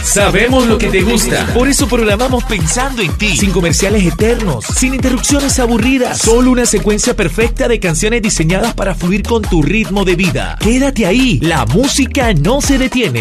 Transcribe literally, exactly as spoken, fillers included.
Sabemos lo que te gusta. Por eso programamos pensando en ti. Sin comerciales eternos, sin interrupciones aburridas. Solo una secuencia perfecta de canciones diseñadas para fluir con tu ritmo de vida. Quédate ahí, la música no se detiene.